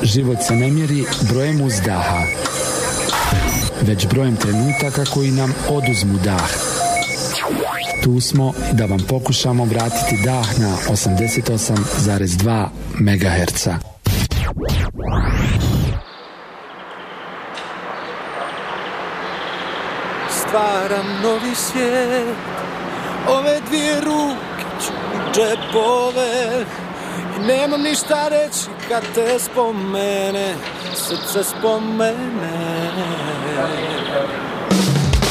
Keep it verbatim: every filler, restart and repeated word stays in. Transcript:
Život se ne mjeri brojem uzdaha, već brojem trenutaka koji nam oduzmu dah. Tu smo da vam pokušamo vratiti dah na osamdeset osam zarez dva megaherca. Stvaram novi svijet, ove dvije ruke ću u džepove i nemam ništa reći kad te spomene, srce spomene.